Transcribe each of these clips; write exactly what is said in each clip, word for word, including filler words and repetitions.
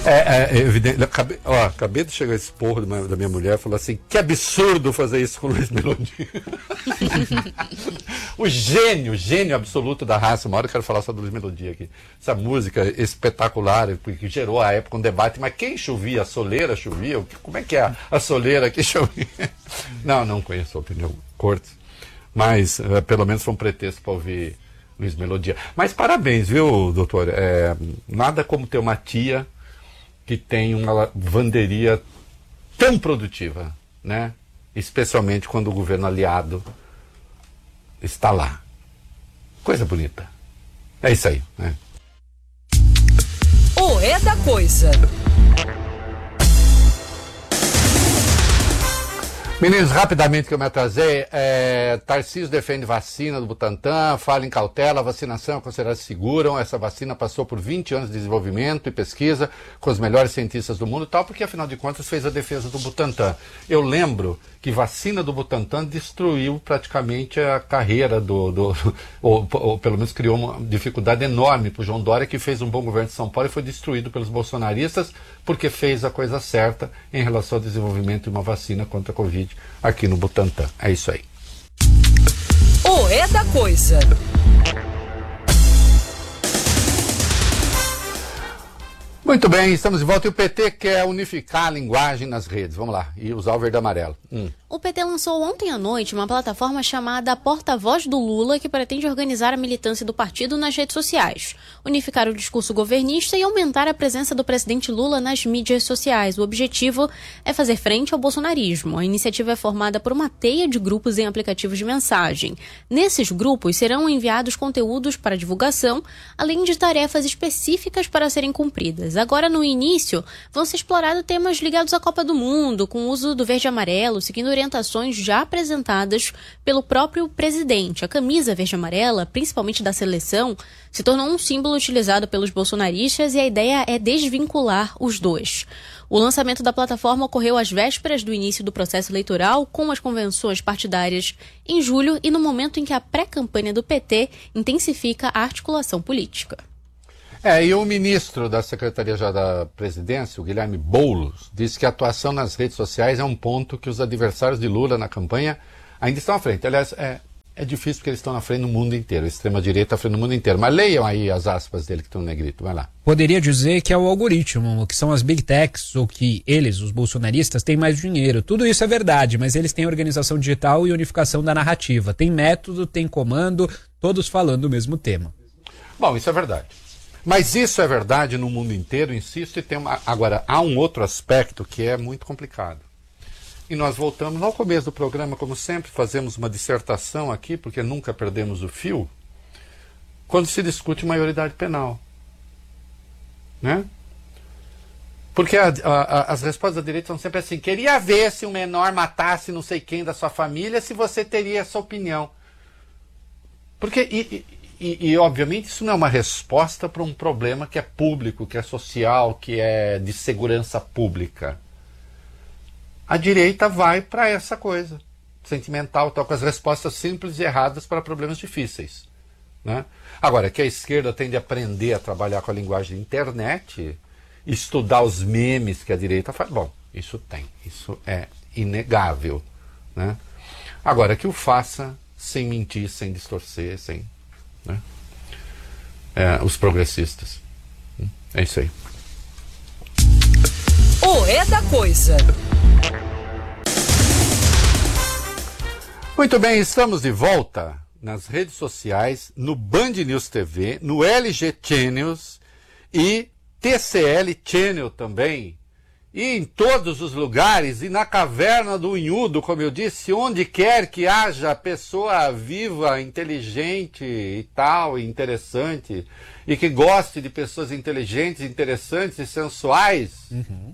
É, é evidente. Acabei, ó, acabei de chegar esse porro da minha, da minha mulher e falou assim: que absurdo fazer isso com o Luiz Melodia. O gênio, o gênio absoluto da raça. Uma hora eu quero falar sobre o Luiz Melodia aqui. Essa música espetacular que gerou à época um debate. Mas quem chovia? A soleira chovia? Como é que é a soleira que chovia? Não, não conheço a opinião Cortes. Mas uh, pelo menos foi um pretexto para ouvir Luiz Melodia. Mas parabéns, viu, doutor? É, nada como ter uma tia que tem uma lavanderia tão produtiva, né? Especialmente quando o governo aliado está lá. Coisa bonita. É isso aí, né? O É da Coisa. Meninos, rapidamente que eu me atrasei, é, Tarcísio defende vacina do Butantan, fala em cautela, a vacinação é considerada segura, essa vacina passou por vinte anos de desenvolvimento e pesquisa com os melhores cientistas do mundo e tal, porque afinal de contas fez a defesa do Butantan. Eu lembro que vacina do Butantan destruiu praticamente a carreira do, do ou, ou pelo menos criou uma dificuldade enorme para o João Dória, que fez um bom governo de São Paulo e foi destruído pelos bolsonaristas, porque fez a coisa certa em relação ao desenvolvimento de uma vacina contra a Covid aqui no Butantan. É isso aí. O É da Coisa. Muito bem, estamos de volta e o P T quer unificar a linguagem nas redes. Vamos lá, e usar o verde e amarelo. Hum. O P T lançou ontem à noite uma plataforma chamada Porta-Voz do Lula, que pretende organizar a militância do partido nas redes sociais, unificar o discurso governista e aumentar a presença do presidente Lula nas mídias sociais. O objetivo é fazer frente ao bolsonarismo. A iniciativa é formada por uma teia de grupos em aplicativos de mensagem. Nesses grupos serão enviados conteúdos para divulgação, além de tarefas específicas para serem cumpridas. Agora, no início, vão ser explorados temas ligados à Copa do Mundo, com o uso do verde e amarelo, seguindo orientações já apresentadas pelo próprio presidente. A camisa verde e amarela, principalmente da seleção, se tornou um símbolo utilizado pelos bolsonaristas e a ideia é desvincular os dois. O lançamento da plataforma ocorreu às vésperas do início do processo eleitoral, com as convenções partidárias em julho e no momento em que a pré-campanha do P T intensifica a articulação política. É, e o ministro da Secretaria-Geral da Presidência, o Guilherme Boulos, disse que a atuação nas redes sociais é um ponto que os adversários de Lula na campanha ainda estão à frente. Aliás, é, é difícil porque eles estão na frente no mundo inteiro. A extrema-direita está à frente no mundo inteiro. Mas leiam aí as aspas dele que estão no negrito. Vai lá. Poderia dizer que é o algoritmo, que são as big techs, ou que eles, os bolsonaristas, têm mais dinheiro. Tudo isso é verdade, mas eles têm organização digital e unificação da narrativa. Tem método, tem comando, todos falando o mesmo tema. Bom, isso é verdade. Mas isso é verdade no mundo inteiro, insisto, e tem uma... Agora, há um outro aspecto que é muito complicado. E nós voltamos ao começo do programa, como sempre, fazemos uma dissertação aqui, porque nunca perdemos o fio, quando se discute maioridade penal. Né? Porque a, a, as respostas da direita são sempre assim: queria ver se um menor matasse não sei quem da sua família, se você teria essa opinião. Porque... E, e, E, e, obviamente, isso não é uma resposta para um problema que é público, que é social, que é de segurança pública. A direita vai para essa coisa sentimental, tal, com as respostas simples e erradas para problemas difíceis. Né? Agora, que a esquerda tem de aprender a trabalhar com a linguagem da internet, estudar os memes que a direita faz, bom, isso tem, isso é inegável. Né? Agora, que o faça sem mentir, sem distorcer, sem... Né? É, os progressistas. É isso aí. O É da Coisa. Muito bem, estamos de volta nas redes sociais, no Band News T V, no L G Channels e T C L Channel também. E em todos os lugares, e na caverna do Unhudo, como eu disse, onde quer que haja pessoa viva, inteligente e tal, e interessante, e que goste de pessoas inteligentes, interessantes e sensuais, uhum.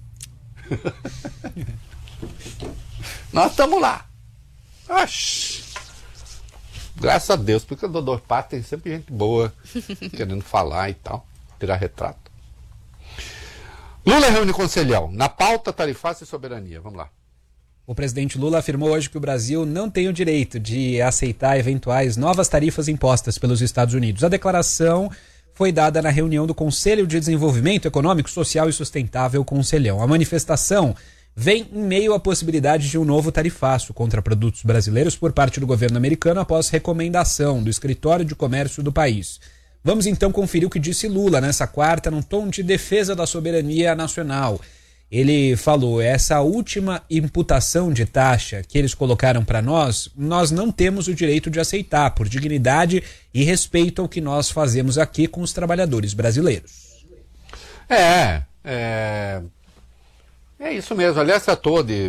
Nós estamos lá. Oxi. Graças a Deus, porque o Dodô Pato tem sempre gente boa, querendo falar e tal, tirar retrato. Lula reúne conselhão. Na pauta, tarifaça e soberania. Vamos lá. O presidente Lula afirmou hoje que o Brasil não tem o direito de aceitar eventuais novas tarifas impostas pelos Estados Unidos. A declaração foi dada na reunião do Conselho de Desenvolvimento Econômico, Social e Sustentável Conselhão. A manifestação vem em meio à possibilidade de um novo tarifaço contra produtos brasileiros por parte do governo americano após recomendação do Escritório de Comércio do país. Vamos então conferir o que disse Lula nessa quarta, num tom de defesa da soberania nacional. Ele falou, essa última imputação de taxa que eles colocaram para nós, nós não temos o direito de aceitar, por dignidade e respeito ao que nós fazemos aqui com os trabalhadores brasileiros. É, é, é isso mesmo. Aliás, tratou de,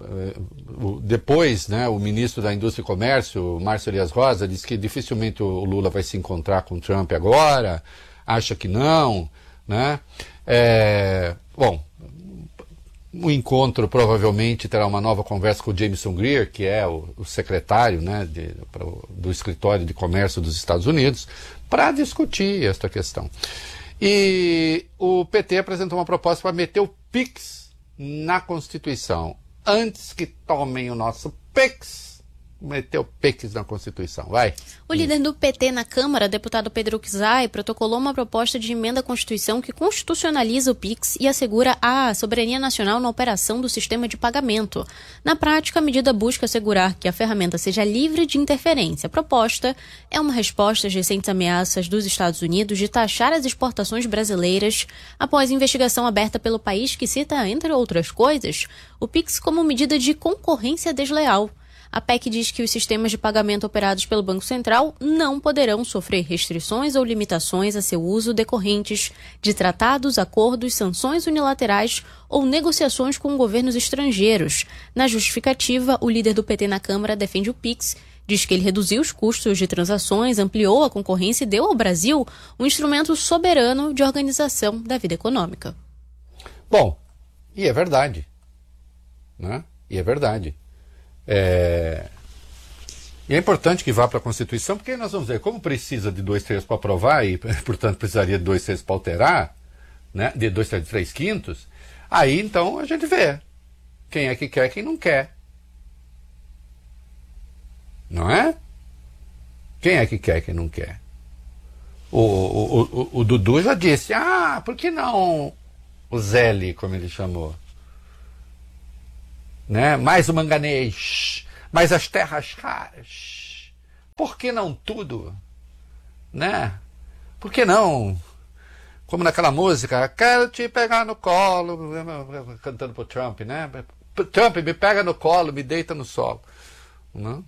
depois, né, o ministro da Indústria e Comércio, Márcio Elias Rosa, disse que dificilmente o Lula vai se encontrar com o Trump agora, acha que não, né? É, bom, o encontro provavelmente terá uma nova conversa com o Jameson Greer, que é o, o secretário, né, de, pro, do Escritório de Comércio dos Estados Unidos, para discutir esta questão. E o P T apresentou uma proposta para meter o Pix na Constituição. Antes que tomem o nosso Pix, meter o Pix na Constituição. Vai. O líder do P T na Câmara, deputado Pedro Czai, protocolou uma proposta de emenda à Constituição que constitucionaliza o Pix e assegura a soberania nacional na operação do sistema de pagamento. Na prática, a medida busca assegurar que a ferramenta seja livre de interferência. A proposta é uma resposta às recentes ameaças dos Estados Unidos de taxar as exportações brasileiras após investigação aberta pelo país que cita, entre outras coisas, o Pix como medida de concorrência desleal. A P E C diz que os sistemas de pagamento operados pelo Banco Central não poderão sofrer restrições ou limitações a seu uso decorrentes de tratados, acordos, sanções unilaterais ou negociações com governos estrangeiros. Na justificativa, o líder do P T na Câmara defende o Pix, diz que ele reduziu os custos de transações, ampliou a concorrência e deu ao Brasil um instrumento soberano de organização da vida econômica. Bom, e é verdade, né? E é verdade. É... E é importante que vá para a Constituição, porque nós vamos ver, como precisa de dois terços para aprovar e, portanto, precisaria de dois terços para alterar, né? De dois terços, três quintos, aí então a gente vê quem é que quer e quem não quer. Não é? Quem é que quer e quem não quer? O, o, o, o Dudu já disse, ah, por que não o Zeli, como ele chamou? Né? Mais o manganês, mais as terras raras. Por que não tudo? Né? Por que não? Como naquela música, quero te pegar no colo, cantando pro Trump, né? Trump, me pega no colo, me deita no solo. Não?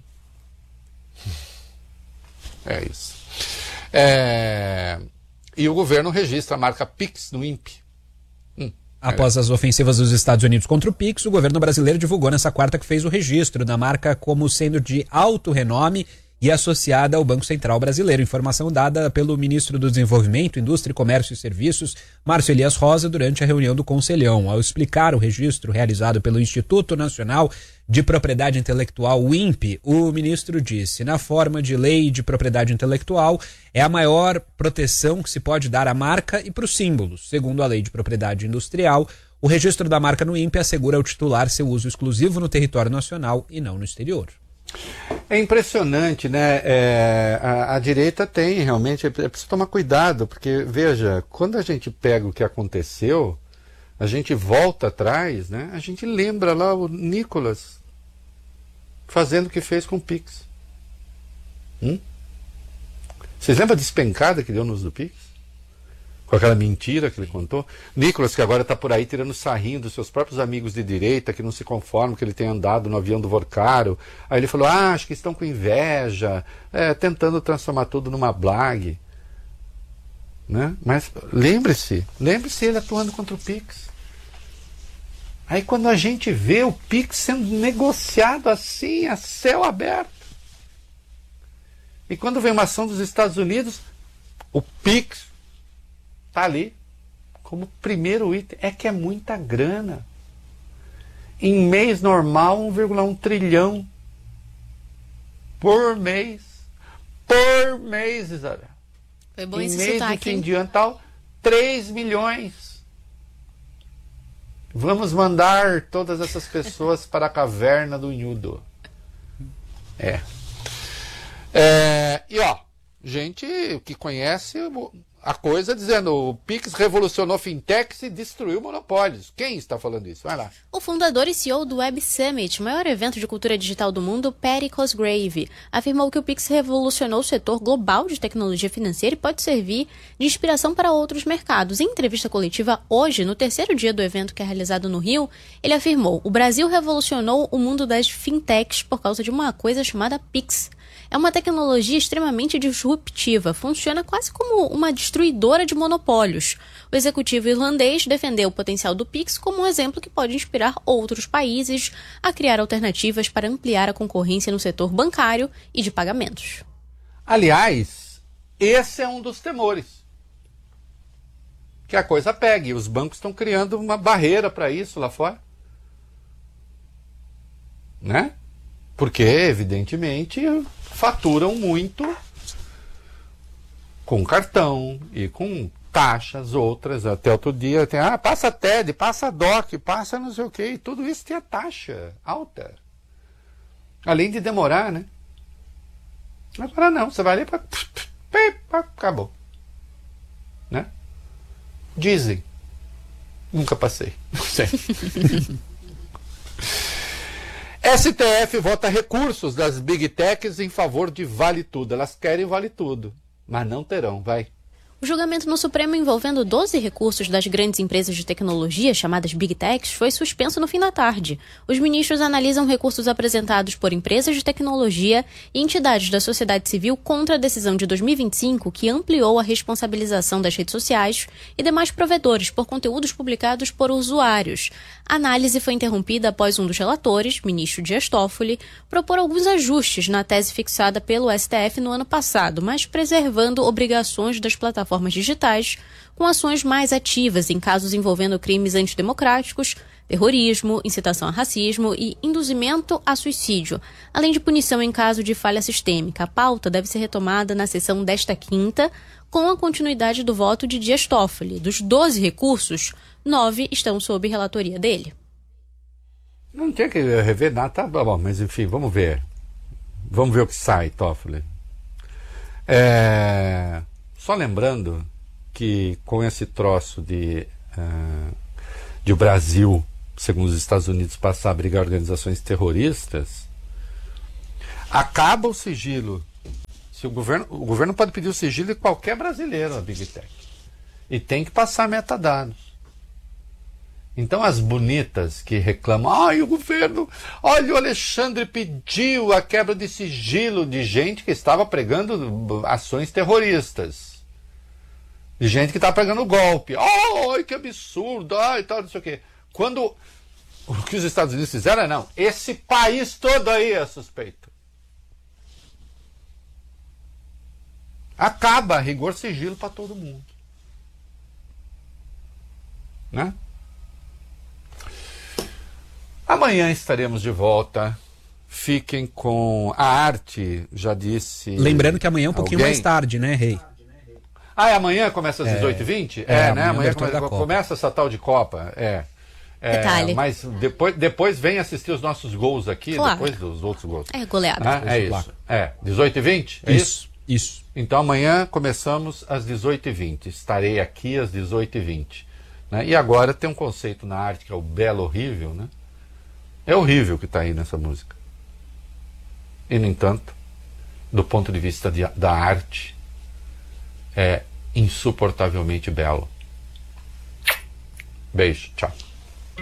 É isso. É... E o governo registra a marca Pix no INPE. Hum. Após as ofensivas dos Estados Unidos contra o Pix, o governo brasileiro divulgou nessa quarta que fez o registro da marca como sendo de alto renome e associada ao Banco Central Brasileiro. Informação dada pelo ministro do Desenvolvimento, Indústria, Comércio e Serviços, Márcio Elias Rosa, durante a reunião do Conselhão. Ao explicar o registro realizado pelo Instituto Nacional de Propriedade Intelectual, o INPE, o ministro disse, na forma de lei de propriedade intelectual, é a maior proteção que se pode dar à marca e para os símbolos. Segundo a lei de propriedade industrial, o registro da marca no INPE assegura ao titular seu uso exclusivo no território nacional e não no exterior. É impressionante, né? É, a, a direita tem realmente, é preciso tomar cuidado, porque, veja, quando a gente pega o que aconteceu, a gente volta atrás, né? A gente lembra lá o Nicolas fazendo o que fez com o Pix. Hum? Vocês lembram da despencada que deu no uso do Pix? Com aquela mentira que ele contou? Nicolas, que agora está por aí tirando sarrinho dos seus próprios amigos de direita, que não se conformam que ele tenha andado no avião do Vorcaro. Aí ele falou, ah, acho que estão com inveja, é, tentando transformar tudo numa blague. Né? Mas lembre-se, lembre-se ele atuando contra o Pix. Aí quando a gente vê o Pix sendo negociado assim, a céu aberto. E quando vem uma ação dos Estados Unidos, o Pix está ali como primeiro item. É que é muita grana. Em mês normal, um vírgula um trilhão por mês. Por mês, Isabel. Foi bom em esse mês sotaque, de fim hein? de ano tal, três milhões. Vamos mandar todas essas pessoas para a caverna do Nhudo. É. é. E ó, gente que conhece a coisa dizendo o Pix revolucionou fintechs e destruiu monopólios. Quem está falando isso? Vai lá. O fundador e C E O do Web Summit, maior evento de cultura digital do mundo, Patty Cosgrave, afirmou que o Pix revolucionou o setor global de tecnologia financeira e pode servir de inspiração para outros mercados. Em entrevista coletiva hoje, no terceiro dia do evento que é realizado no Rio, ele afirmou: o Brasil revolucionou o mundo das fintechs por causa de uma coisa chamada Pix. É uma tecnologia extremamente disruptiva, funciona quase como uma destruidora de monopólios. O executivo irlandês defendeu o potencial do Pix como um exemplo que pode inspirar outros países a criar alternativas para ampliar a concorrência no setor bancário e de pagamentos. Aliás, esse é um dos temores. Que a coisa pegue. Os bancos estão criando uma barreira para isso lá fora. Né? Porque, evidentemente, faturam muito com cartão e com taxas outras. Até outro dia tem, ah, passa T E D, passa D O C, passa não sei o quê. E tudo isso tem a taxa alta. Além de demorar, né? Agora não, você vai ali para... acabou. Né? Dizem. Nunca passei. Não sei. S T F vota recursos das Big Techs em favor de Vale Tudo. Elas querem Vale Tudo, mas não terão, vai. O julgamento no Supremo envolvendo doze recursos das grandes empresas de tecnologia, chamadas Big Techs, foi suspenso no fim da tarde. Os ministros analisam recursos apresentados por empresas de tecnologia e entidades da sociedade civil contra a decisão de dois mil e vinte e cinco que ampliou a responsabilização das redes sociais e demais provedores por conteúdos publicados por usuários. A análise foi interrompida após um dos relatores, ministro Dias Toffoli, propor alguns ajustes na tese fixada pelo S T F no ano passado, mas preservando obrigações das plataformas digitais, com ações mais ativas em casos envolvendo crimes antidemocráticos, terrorismo, incitação a racismo e induzimento a suicídio, além de punição em caso de falha sistêmica. A pauta deve ser retomada na sessão desta quinta, com a continuidade do voto de Dias Toffoli. Dos doze recursos, nove estão sob relatoria dele. Não tem que rever nada, tá bom, mas enfim, vamos ver. Vamos ver o que sai, Toffoli. É... Só lembrando que com esse troço de, uh, de o Brasil, segundo os Estados Unidos, passar a brigar organizações terroristas, acaba o sigilo. Se o governo, o governo pode pedir o sigilo de qualquer brasileiro na Big Tech. E tem que passar metadados. Então as bonitas que reclamam, ai, o governo, olha, o Alexandre pediu a quebra de sigilo de gente que estava pregando ações terroristas. De gente que estava pregando golpe. Ai, que absurdo, ai, tal, não sei o quê. Quando o que os Estados Unidos fizeram é, não, esse país todo aí é suspeito. Acaba, rigor sigilo para todo mundo. Né? Amanhã estaremos de volta. Fiquem com a arte, já disse. Lembrando que amanhã é um pouquinho alguém. mais tarde, né, Rei? Ah, e amanhã começa às É, dezoito e vinte? é, É, né? amanhã Amanhã abertura come- da Copa. começa essa tal de Copa. É. É, Detalhe. mas depois, depois vem assistir os nossos gols aqui, Claro. depois dos outros gols. É goleada. Ah, é isso. É, dezoito e vinte? É isso? Isso, isso. Então amanhã começamos às dezoito e vinte. Estarei aqui às dezoito e vinte. Né? E agora tem um conceito na arte que é o belo horrível, né? É horrível o que está aí nessa música. E, no entanto, do ponto de vista de, da arte, é insuportavelmente belo. Beijo, tchau.